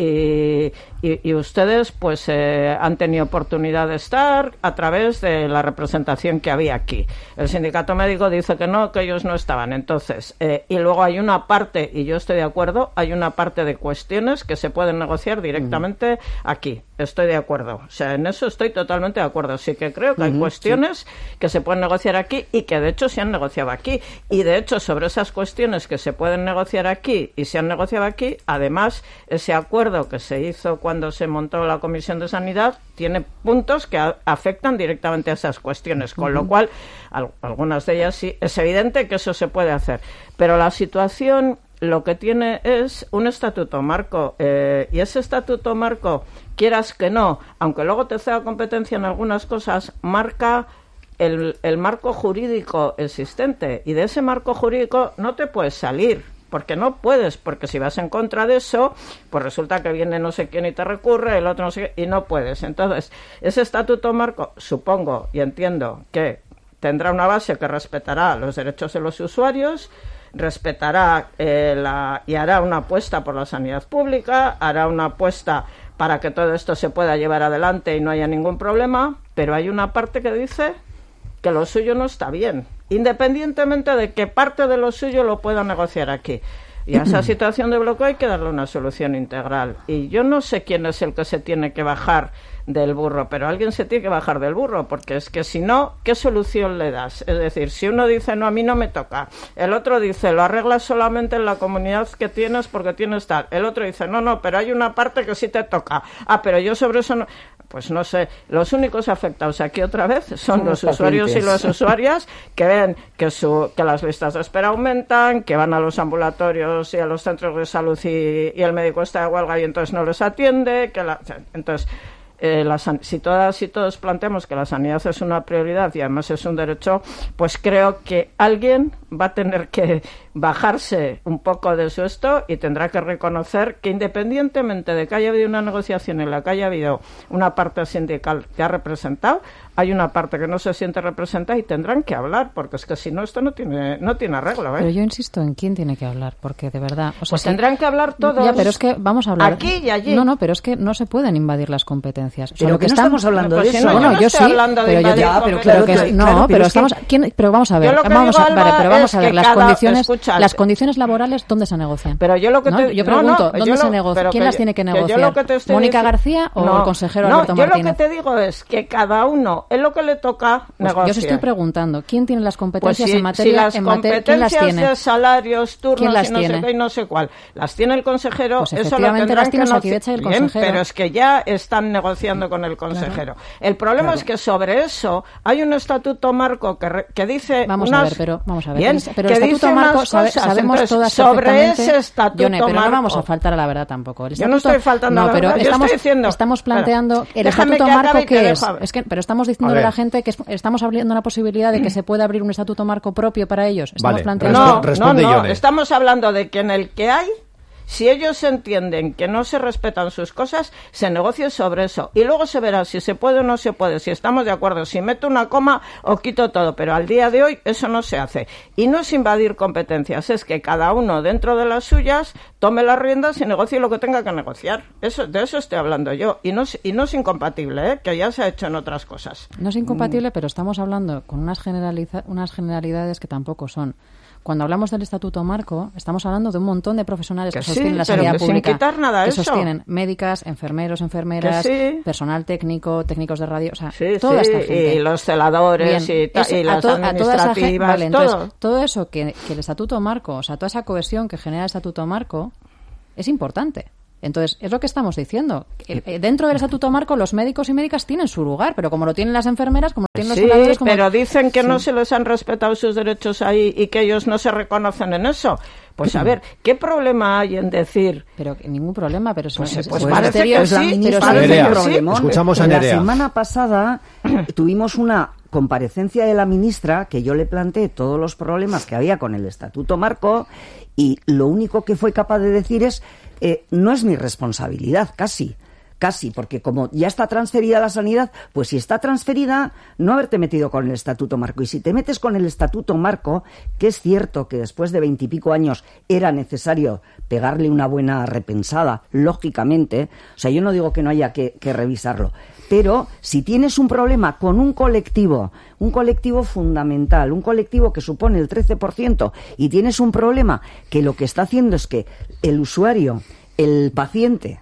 y, y, y ustedes pues eh, han tenido oportunidad de estar a través de la representación que había aquí. El sindicato médico dice que no, que ellos no estaban. Entonces, eh, y luego hay una parte, y yo estoy de acuerdo, hay una parte de cuestiones que se pueden negociar directamente aquí. Estoy de acuerdo. O sea, en eso estoy totalmente de acuerdo. Sí que creo que hay uh-huh, cuestiones sí. que se pueden negociar aquí y que de hecho se han negociado aquí. Y de hecho, sobre esas cuestiones que se pueden negociar aquí y se han negociado aquí, además, ese acuerdo que se hizo cuando se montó la Comisión de Sanidad tiene puntos que a- afectan directamente a esas cuestiones. Con uh-huh. lo cual, al- algunas de ellas sí, es evidente que eso se puede hacer. Pero la situación lo que tiene es un estatuto marco eh, y ese estatuto marco, quieras que no, aunque luego te ceda competencia en algunas cosas, marca el, el marco jurídico existente y de ese marco jurídico no te puedes salir, porque no puedes, porque si vas en contra de eso, pues resulta que viene no sé quién y te recurre, el otro no sé qué, y no puedes. Entonces, ese estatuto marco, supongo y entiendo que tendrá una base que respetará los derechos de los usuarios, respetará eh, la, y hará una apuesta por la sanidad pública, hará una apuesta para que todo esto se pueda llevar adelante y no haya ningún problema, pero hay una parte que dice que lo suyo no está bien, independientemente de que parte de lo suyo lo pueda negociar aquí. Y a esa situación de bloqueo hay que darle una solución integral. Y yo no sé quién es el que se tiene que bajar del burro, pero alguien se tiene que bajar del burro, porque es que si no, ¿qué solución le das? Es decir, si uno dice, no, a mí no me toca, el otro dice, lo arreglas solamente en la comunidad que tienes porque tienes tal, el otro dice, no, no, pero hay una parte que sí te toca, ah, pero yo sobre eso no... Pues no sé, los únicos afectados aquí otra vez son los, los usuarios y las usuarias que ven que, su, que las listas de espera aumentan, que van a los ambulatorios y a los centros de salud y, y el médico está de huelga y entonces no les atiende, que la, entonces... Eh, la san- si todas y todos planteamos que la sanidad es una prioridad y además es un derecho, pues creo que alguien va a tener que bajarse un poco de su esto y tendrá que reconocer que independientemente de que haya habido una negociación en la que haya habido una parte sindical que ha representado, hay una parte que no se siente representada y tendrán que hablar, porque es que si no esto no tiene no tiene arreglo, ¿eh? Pero yo insisto en quién tiene que hablar, porque de verdad... O sea, pues si... tendrán que hablar todos. Ya, pero es que vamos a hablar... Aquí y allí. No, no, pero es que no se pueden invadir las competencias. O sea, pero lo que no estamos... estamos hablando pues de si eso. no, Bueno, yo no yo estoy sí, hablando de pero yo invadir ya, pero competencias. creo que Claro, no, claro, pero pero es estamos, que... ¿quién? Pero vamos a ver, Yo lo que vamos digo, a, vale, Alba, pero vamos es a ver que las cada- condiciones, escucha, las condiciones laborales, ¿dónde se negocian? Pero yo lo que ¿No? te Yo no, pregunto, no, ¿dónde yo se lo- negocia? pero ¿Quién que las yo- tiene que que yo negociar? lo que te estoy ¿Mónica dici- García o No, el consejero no, Alberto yo Martínez? lo que te digo es que cada uno es lo que le toca Pues negociar. yo os estoy preguntando, ¿quién tiene las Pues competencias si, en materia? si las en materia ¿quién las competencias tiene? de salarios, turnos ¿Quién las y no sé tiene? qué y no sé cuál, las tiene el consejero, Pues eso lo efectivamente tendrán las que tiene no- Osakidetza y el Bien, consejero. pero es que ya están negociando con el consejero. El problema Claro. es que sobre eso hay un estatuto marco que, re- que dice Vamos unas... a ver, pero vamos a ver. Bien, pero que el dice estatuto marco unas sabe- cosas. sabemos Entonces, todas sobre perfectamente. ese estatuto Yone, pero marco, no vamos a faltar a la verdad tampoco. El Yo no estatuto- estoy faltando a no, la pero verdad, yo estamos, estoy diciendo- estamos planteando Espera, el déjame estatuto que marco acabe y ¿qué te es? dejo hablar. Es que, pero estamos diciendo A a la ver. gente que es- estamos abriendo una posibilidad de que se pueda abrir un estatuto marco propio para ellos. Estamos Vale, planteando Respo- No, responde no, no, Yone. estamos hablando de que en el que hay Si ellos entienden que no se respetan sus cosas, se negocie sobre eso. Y luego se verá si se puede o no se puede, si estamos de acuerdo, si meto una coma o quito todo. Pero al día de hoy eso no se hace. Y no es invadir competencias, es que cada uno dentro de las suyas tome las riendas y negocie lo que tenga que negociar. Eso, de eso estoy hablando yo. Y no es, y no es incompatible, ¿eh? Que ya se ha hecho en otras cosas. No es incompatible, mm. pero estamos hablando con unas, generaliza- unas generalidades que tampoco son. Cuando hablamos del Estatuto Marco, estamos hablando de un montón de profesionales que, que sostienen sí, la sanidad que pública, sin quitar nada que eso. sostienen médicas, enfermeros, enfermeras, sí. personal técnico, técnicos de radio, o sea, sí, toda sí, esta gente. Y los celadores Bien, y, ta- eso, y las to- administrativas, gente, vale, todo. Entonces, todo eso que, que el Estatuto Marco, o sea, toda esa cohesión que genera el Estatuto Marco, es importante. Entonces, es lo que estamos diciendo. El, eh, dentro del Estatuto Marco, los médicos y médicas tienen su lugar, pero como lo tienen las enfermeras, como lo tienen los sí, celadores... Como... pero dicen que sí. no se les han respetado sus derechos ahí y que ellos no se reconocen en eso. Pues a ver, ¿qué problema hay en decir? Pero ningún problema, pero... Pues, es, pues es parece ministerio, que sí, pero parece que sí. Escuchamos a La Nerea. semana pasada tuvimos una comparecencia de la ministra que yo le planteé todos los problemas que había con el Estatuto Marco y lo único que fue capaz de decir es eh, no es mi responsabilidad, casi, casi, porque como ya está transferida la sanidad, pues si está transferida, no haberte metido con el Estatuto Marco. Y si te metes con el Estatuto Marco, que es cierto que después de veintipico años era necesario pegarle una buena repensada, lógicamente, o sea, yo no digo que no haya que, que revisarlo, pero si tienes un problema con un colectivo, un colectivo fundamental, un colectivo que supone el trece por ciento, y tienes un problema que lo que está haciendo es que el usuario, el paciente,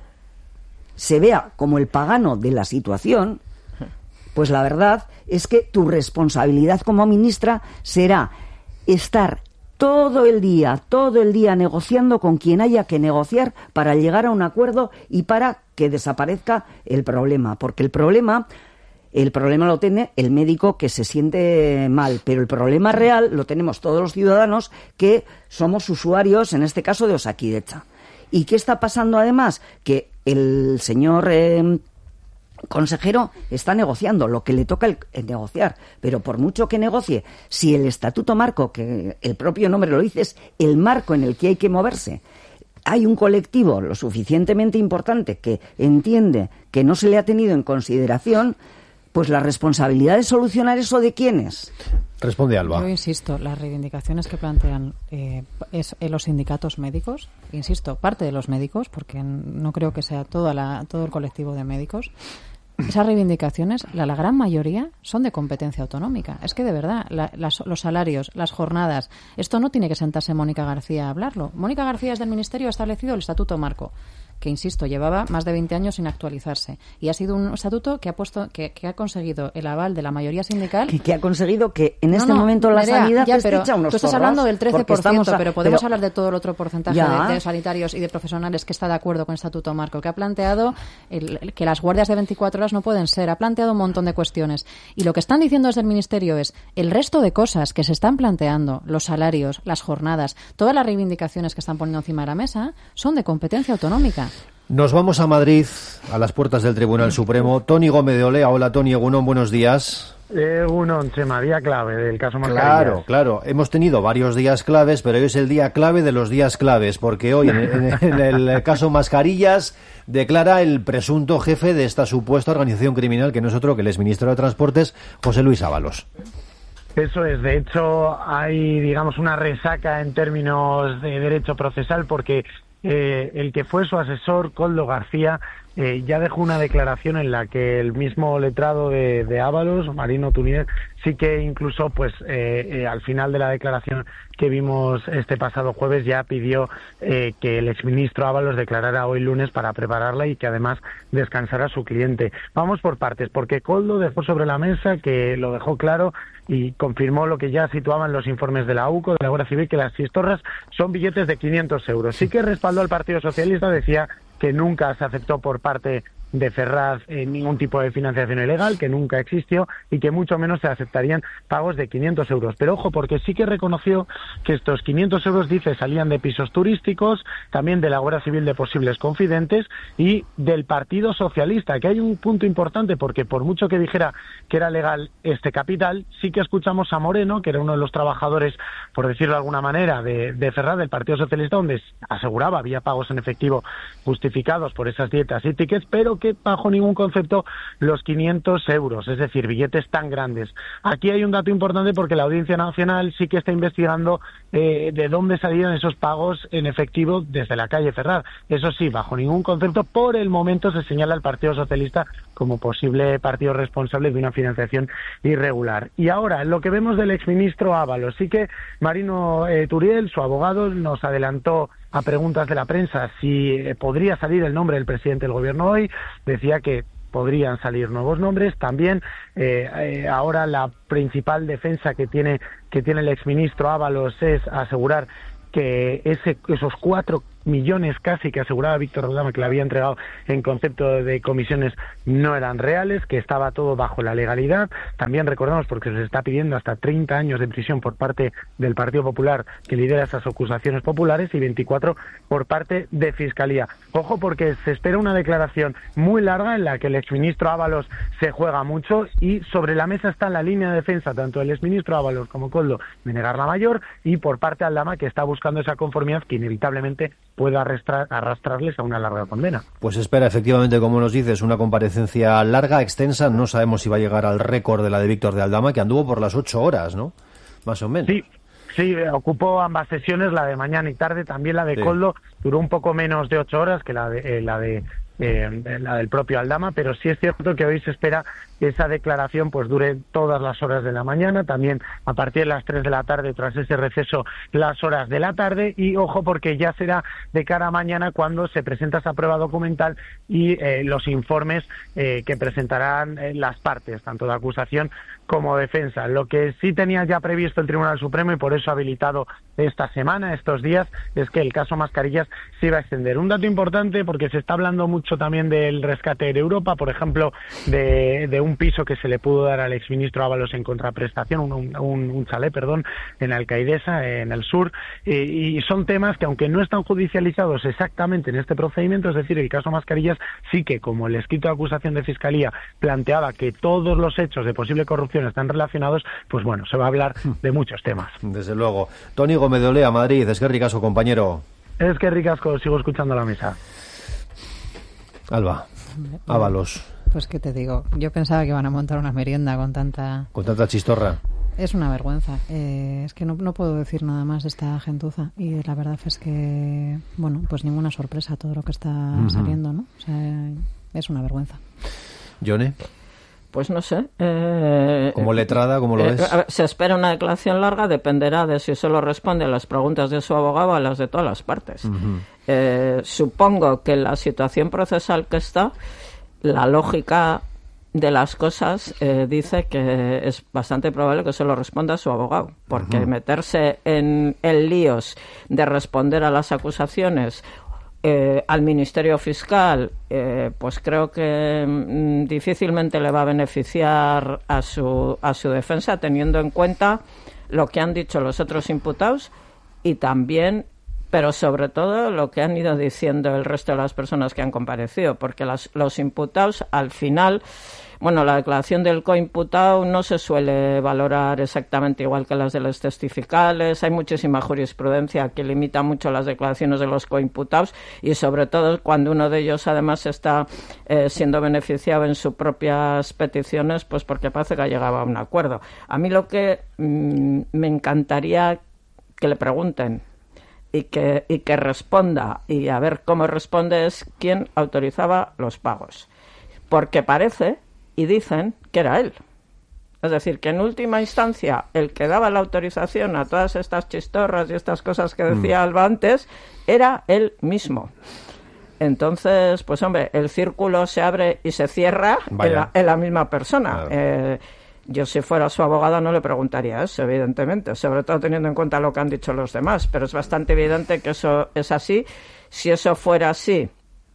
se vea como el pagano de la situación, pues la verdad es que tu responsabilidad como ministra será estar todo el día, todo el día negociando con quien haya que negociar para llegar a un acuerdo y para que desaparezca el problema, porque el problema, el problema lo tiene el médico que se siente mal, pero el problema real lo tenemos todos los ciudadanos que somos usuarios, en este caso de Osakidetza. ¿Y qué está pasando además? Que el señor eh, consejero está negociando lo que le toca el, el negociar, pero por mucho que negocie, si el Estatuto Marco, que el propio nombre lo dice, es el marco en el que hay que moverse, hay un colectivo lo suficientemente importante que entiende que no se le ha tenido en consideración, pues la responsabilidad de solucionar eso, ¿de quién es? Responde Alba. Yo insisto, las reivindicaciones que plantean eh, es, eh, los sindicatos médicos, insisto, parte de los médicos, porque no creo que sea toda la, todo el colectivo de médicos, esas reivindicaciones, la, la gran mayoría, son de competencia autonómica. Es que, de verdad, la, las, los salarios, las jornadas, esto no tiene que sentarse Mónica García a hablarlo. Mónica García es del Ministerio, ha establecido el Estatuto Marco, que, insisto, llevaba más de veinte años sin actualizarse. Y ha sido un estatuto que ha puesto que, que ha conseguido el aval de la mayoría sindical. Que, que ha conseguido que en este no, no, momento la Nerea, sanidad ya, esté pero hecha unos tú estás zorros, hablando del trece por ciento, a, pero podemos pero, hablar de todo el otro porcentaje de, de sanitarios y de profesionales que está de acuerdo con el Estatuto Marco, que ha planteado el, el, que las guardias de veinticuatro horas no pueden ser, ha planteado un montón de cuestiones. Y lo que están diciendo desde el Ministerio es el resto de cosas que se están planteando, los salarios, las jornadas, todas las reivindicaciones que están poniendo encima de la mesa, son de competencia autonómica. Nos vamos a Madrid, a las puertas del Tribunal Supremo. Tony Gómez de Olea. Hola, Tony Egunon, buenos días. Egunon, Chema, día clave del caso Mascarillas. Claro, claro. Hemos tenido varios días claves, pero hoy es el día clave de los días claves, porque hoy, en, en, en el caso Mascarillas, declara el presunto jefe de esta supuesta organización criminal, que no es otro que el exministro de Transportes, José Luis Ábalos. Eso es, de hecho, hay, digamos, una resaca en términos de derecho procesal, porque Eh, el que fue su asesor, Koldo García, eh, ya dejó una declaración en la que el mismo letrado de, de Ábalos, Marino Tunier, sí que incluso, pues, eh, eh, al final de la declaración que vimos este pasado jueves, ya pidió eh, que el exministro Ábalos declarara hoy lunes para prepararla y que además descansara su cliente. Vamos por partes, porque Koldo dejó sobre la mesa, que lo dejó claro y confirmó lo que ya situaban los informes de la U C O, de la Guardia Civil, que las chistorras son billetes de quinientos euros. Sí que respaldó al Partido Socialista, decía que nunca se aceptó por parte de Ferraz eh, ningún tipo de financiación ilegal, que nunca existió y que mucho menos se aceptarían pagos de quinientos euros. Pero ojo, porque sí que reconoció que estos quinientos euros, dice, salían de pisos turísticos, también de la Guardia Civil de posibles confidentes y del Partido Socialista, que hay un punto importante, porque por mucho que dijera que era legal este capital, sí que escuchamos a Moreno, que era uno de los trabajadores por decirlo de alguna manera, de, de Ferraz, del Partido Socialista, donde aseguraba había pagos en efectivo justificados por esas dietas y tickets, pero que bajo ningún concepto los quinientos euros, es decir, billetes tan grandes. Aquí hay un dato importante porque la Audiencia Nacional sí que está investigando eh, de dónde salían esos pagos en efectivo desde la calle Ferraz. Eso sí, bajo ningún concepto, por el momento se señala al Partido Socialista como posible partido responsable de una financiación irregular. Y ahora, lo que vemos del exministro Ábalos, sí que Marino eh, Turiel, su abogado, nos adelantó a preguntas de la prensa si eh, podría salir el nombre del presidente del gobierno hoy. Decía que podrían salir nuevos nombres. También eh, eh, ahora la principal defensa que tiene que tiene el exministro Ábalos es asegurar que ese, esos cuatro millones casi que aseguraba Víctor Aldama que le había entregado en concepto de comisiones no eran reales, que estaba todo bajo la legalidad. También recordamos, porque se está pidiendo hasta treinta años de prisión por parte del Partido Popular que lidera esas acusaciones populares y veinticuatro por parte de Fiscalía. Ojo, porque se espera una declaración muy larga en la que el exministro Ábalos se juega mucho y sobre la mesa está la línea de defensa tanto del exministro Ábalos como Koldo de negar la mayor y por parte de Aldama, que está buscando esa conformidad que inevitablemente pueda arrastrar, arrastrarles a una larga condena. Pues espera, efectivamente, como nos dices, una comparecencia larga, extensa. No sabemos si va a llegar al récord de la de Víctor de Aldama, que anduvo por las ocho horas, ¿no? Más o menos. Sí, sí, ocupó ambas sesiones, la de mañana y tarde. También la de sí. Koldo duró un poco menos de ocho horas que la de, eh, la de eh, la del propio Aldama, pero sí es cierto que hoy se espera que esa declaración pues dure todas las horas de la mañana, también a partir de las tres de la tarde, tras ese receso, las horas de la tarde, y ojo porque ya será de cara a mañana cuando se presenta esa prueba documental y eh, los informes eh, que presentarán eh, las partes, tanto de acusación como defensa. Lo que sí tenía ya previsto el Tribunal Supremo, y por eso ha habilitado esta semana, estos días, es que el caso Mascarillas se iba a extender. Un dato importante, porque se está hablando mucho también del rescate de Europa, por ejemplo, de, de un piso que se le pudo dar al exministro Ábalos en contraprestación, un, un, un chalet, perdón, en Alcaidesa, en el sur, y, y son temas que, aunque no están judicializados exactamente en este procedimiento, es decir, el caso Mascarillas sí que, como el escrito de acusación de Fiscalía planteaba que todos los hechos de posible corrupción están relacionados, pues bueno, se va a hablar de muchos temas. Desde luego. Toni Gómez de Olea, Madrid. Es que ricasco, compañero. Es que ricasco, sigo escuchando la mesa. Alba, Ábalos. Pues qué te digo, yo pensaba que iban a montar una merienda con tanta... Con tanta chistorra. Es una vergüenza. Eh, es que no, no puedo decir nada más de esta gentuza. Y la verdad es que, bueno, pues ninguna sorpresa todo lo que está uh-huh. saliendo, ¿no? O sea, es una vergüenza. ¿Yone? Pues no sé. Eh, ¿Como letrada, cómo lo eh, ves? A ver, se espera una declaración larga, dependerá de si solo responde a las preguntas de su abogado o a las de todas las partes. Uh-huh. Eh, supongo que la situación procesal que está, la lógica de las cosas eh, dice que es bastante probable que solo responda a su abogado, porque uh-huh. meterse en, en líos de responder a las acusaciones Eh, al Ministerio Fiscal, eh, pues creo que mm, difícilmente le va a beneficiar a su, a su defensa, teniendo en cuenta lo que han dicho los otros imputados y también, pero sobre todo, lo que han ido diciendo el resto de las personas que han comparecido, porque las, los imputados, al final, bueno, la declaración del coimputado no se suele valorar exactamente igual que las de los testificales. Hay muchísima jurisprudencia que limita mucho las declaraciones de los coimputados y sobre todo cuando uno de ellos además está eh, siendo beneficiado en sus propias peticiones, pues porque parece que ha llegado a un acuerdo. A mí lo que mmm, me encantaría que le pregunten y que, y que responda, y a ver cómo responde, es quién autorizaba los pagos. Porque parece... y dicen que era él. Es decir, que en última instancia el que daba la autorización a todas estas chistorras y estas cosas que decía mm. Alba antes era él mismo. Entonces, pues hombre, el círculo se abre y se cierra en la, en la misma persona. Claro. Eh, yo si fuera su abogada no le preguntaría eso, evidentemente, sobre todo teniendo en cuenta lo que han dicho los demás, pero es bastante evidente que eso es así. Si eso fuera así,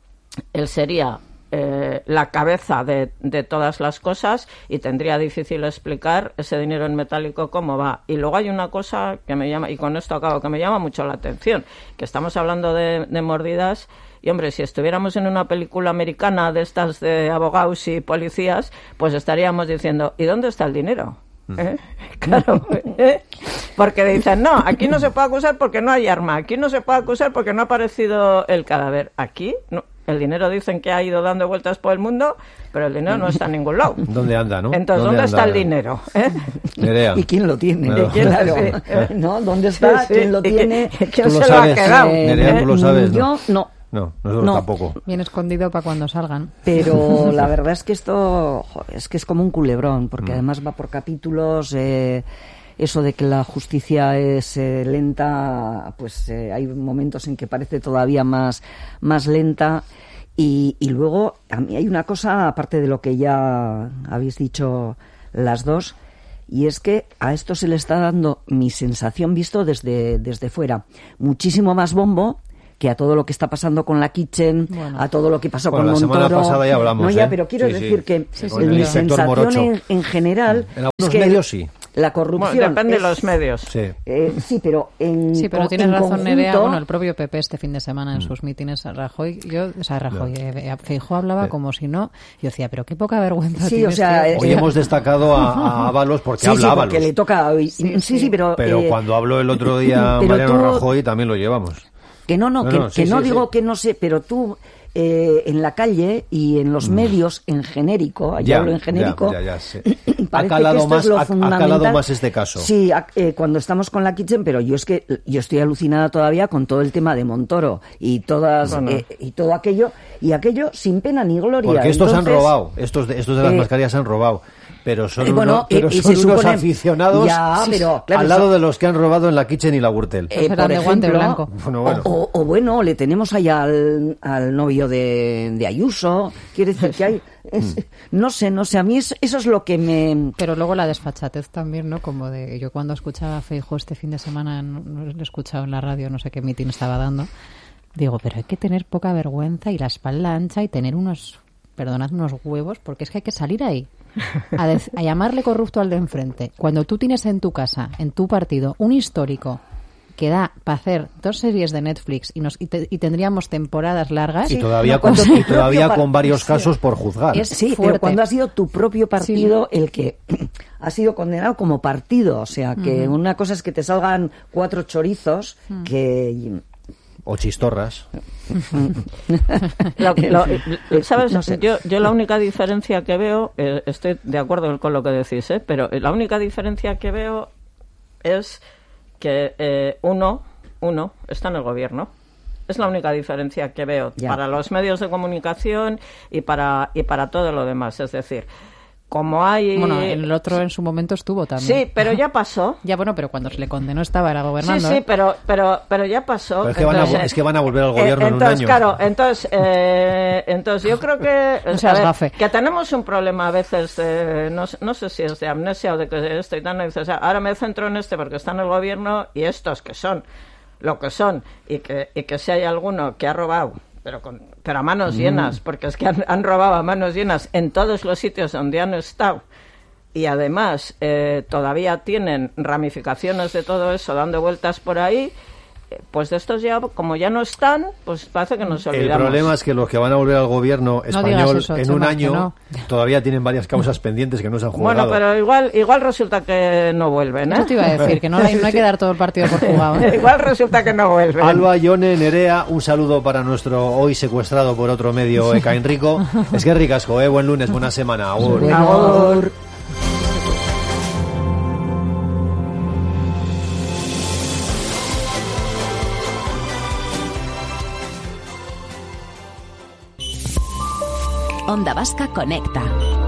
él sería... Eh, la cabeza de, de todas las cosas y tendría difícil explicar ese dinero en metálico cómo va. Y luego hay una cosa que me llama, y con esto acabo, que me llama mucho la atención, que estamos hablando de, de mordidas y, hombre, si estuviéramos en una película americana de estas de abogados y policías, pues estaríamos diciendo, ¿y dónde está el dinero? ¿Eh? Claro, ¿eh? Porque dicen, no, aquí no se puede acusar porque no hay arma, aquí no se puede acusar porque no ha aparecido el cadáver. Aquí, no, el dinero dicen que ha ido dando vueltas por el mundo, pero el dinero no está en ningún lado. ¿Dónde anda, no? Entonces, ¿dónde, ¿dónde está el dinero? ¿Eh? Nerea. ¿Y quién lo tiene? Claro. ¿Y quién, claro. Sí. ¿No? ¿Dónde está? Sí, sí. ¿Quién lo tiene? ¿Quién ¿Tú se lo lo sabes? ha quedado? Eh, Nerea, ¿tú lo sabes? Yo no. No, nosotros no. tampoco. Bien escondido para cuando salgan. Pero la verdad es que esto joder, es que es como un culebrón, porque mm. además va por capítulos. Eh, eso de que la justicia es eh, lenta, pues eh, hay momentos en que parece todavía más, más lenta. Y, y luego, a mí hay una cosa, aparte de lo que ya habéis dicho las dos, y es que a esto se le está dando, mi sensación visto desde, desde fuera, muchísimo más bombo que a todo lo que está pasando con la Kitchen, bueno. a todo lo que pasó bueno, con la Montoro. Semana pasada ya hablamos, no, ya, ¿eh? pero quiero sí, decir sí. que sí, sí, mi sensación en, en general en es algunos que medios sí. La corrupción. Bueno, depende es, de los medios. Sí, eh, sí pero en Sí, pero con, tienes en razón, conjunto, Nerea. Bueno, el propio P P este fin de semana en mm. sus mítines, Rajoy, yo, o sea, Rajoy, no. eh, Feijóo hablaba sí. como si no. Yo decía, pero qué poca vergüenza sí, tienes. O sea, que... Hoy hemos destacado a, a Ábalos porque sí, habla sí, Ábalos. porque le toca hoy. Sí, sí, sí, pero... Pero eh, cuando habló el otro día Mariano tú... Rajoy también lo llevamos. Que no, no, no que no, no, sí, que no sí, digo sí. que no sé, pero tú... Eh, en la calle y en los medios en genérico, yo ya, hablo en genérico, ya, ya, ya, sí. ha, calado más, ha, ha calado más este caso. Sí, a, eh, cuando estamos con la Kitchen, pero yo es que yo estoy alucinada todavía con todo el tema de Montoro y todas bueno. eh, y todo aquello y aquello sin pena ni gloria. Porque estos Entonces, han robado, estos de, estos de las eh, mascarillas han robado. Pero son, eh, bueno, uno, pero eh, son unos supone, aficionados ya, pero, claro, al lado eso, de los que han robado en la Kitchen y la Gürtel. Eh, por ejemplo, blanco. Bueno, bueno. O, o, o bueno, le tenemos ahí al, al novio de, de Ayuso. Quiere decir que hay... Es, no sé, no sé, a mí eso, eso es lo que me... Pero luego la desfachatez también, ¿no? Como de... Yo cuando escuchaba a Feijóo este fin de semana, no, no lo he escuchado en la radio, no sé qué mitin estaba dando, digo, pero hay que tener poca vergüenza y la espalda ancha y tener unos... Perdonad, unos huevos, porque es que hay que salir ahí a, de, a llamarle corrupto al de enfrente. Cuando tú tienes en tu casa, en tu partido, un histórico que da para hacer dos series de Netflix y, nos, y, te, y tendríamos temporadas largas. Y todavía, no, con, y todavía par- con varios sí. casos por juzgar. Es, sí, fuerte. Pero cuando ha sido tu propio partido sí. el que ha sido condenado como partido. O sea, que uh-huh. una cosa es que te salgan cuatro chorizos uh-huh. que... O chistorras. lo, lo, ¿Sabes? No sé. yo, yo la única diferencia que veo, eh, estoy de acuerdo con lo que decís, ¿eh? Pero la única diferencia que veo es que eh, uno, uno está en el gobierno. Es la única diferencia que veo ya. para los medios de comunicación y para, y para todo lo demás. Es decir, como hay... Bueno, el otro en su momento estuvo también. Sí, pero ya pasó. Ya, bueno, pero cuando se le condenó estaba, era gobernando. Sí, sí, ¿eh? pero, pero, pero ya pasó. Pero es, que entonces, van a, es que van a volver al gobierno eh, en entonces, un año. Claro, entonces, eh, entonces yo creo que... No seas ver, gafe. Que tenemos un problema a veces, de, no, no sé si es de amnesia o de que esto y tal, no dices, o sea, ahora me centro en este porque está en el gobierno y estos que son lo que son y que, y que si hay alguno que ha robado... pero con pero a manos llenas, mm. porque es que han, han robado a manos llenas en todos los sitios donde han estado y además eh, todavía tienen ramificaciones de todo eso dando vueltas por ahí, pues de estos ya, como ya no están, pues parece que nos olvidamos. El problema es que los que van a volver al gobierno español no eso, en Chema, un año no. todavía tienen varias causas pendientes que no se han jugado. Bueno, pero igual igual resulta que no vuelven, ¿eh? Eso te iba a decir, que no, hay, no hay que dar todo el partido por jugado. ¿eh? Igual resulta que no vuelven. Alba, Ione, Nerea, un saludo para nuestro hoy secuestrado por otro medio Eka Enrico. Es que ricasco, ¿eh? Buen lunes, buena semana. Agur. Bueno. Agur. Onda Vasca Conecta.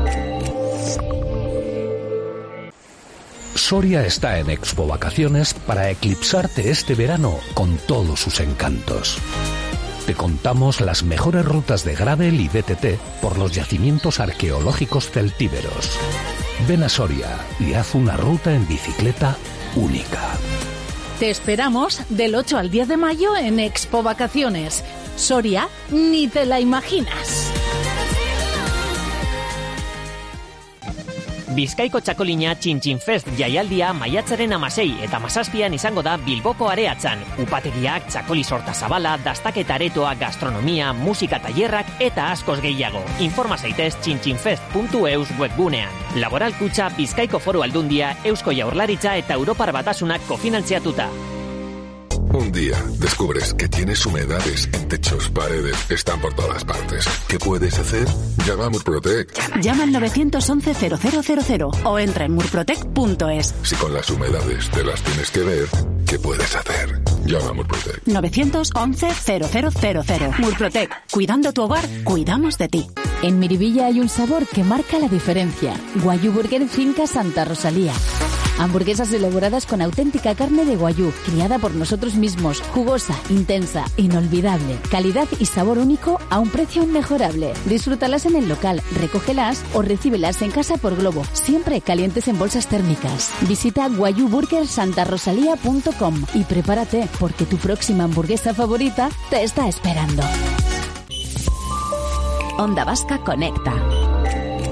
Soria está en Expo Vacaciones para eclipsarte este verano con todos sus encantos. Te contamos las mejores rutas de gravel y B T T por los yacimientos arqueológicos celtíberos. Ven a Soria y haz una ruta en bicicleta única. Te esperamos del ocho al diez de mayo en Expo Vacaciones. Soria, ni te la imaginas. Bizkaiko txakolina Txintxin Fest jaialdia maiatzaren amasei eta mazazpian izango da Bilboko areatzan. Upategiak, txakoli sorta zabala, dastaketa aretoa, gastronomia, musika tailerrak eta askoz gehiago. Informa zaitez txintxinfest puntu eus webgunean. Laboral Kutxa, Bizkaiko Foru Aldundia, Eusko Jaurlaritza eta Europar Batasunak kofinantziatuta. Un día descubres que tienes humedades en techos, paredes, están por todas partes. ¿Qué puedes hacer? Llama a Murprotec. Llama al nueve once cero cero cero cero o entra en murprotec punto es. Si con las humedades te las tienes que ver, ¿qué puedes hacer? Llama a Murprotec. nueve once cero cero cero cero. Murprotec. Cuidando tu hogar, cuidamos de ti. En Miribilla hay un sabor que marca la diferencia. Guayú Burger Finca Santa Rosalía. Hamburguesas elaboradas con auténtica carne de guayú, criada por nosotros mismos, jugosa, intensa, inolvidable. Calidad y sabor único a un precio inmejorable. Disfrútalas en el local, recógelas o recíbelas en casa por globo, siempre calientes en bolsas térmicas. Visita guayú burger santa rosalía punto com y prepárate porque tu próxima hamburguesa favorita te está esperando. Onda Vasca conecta.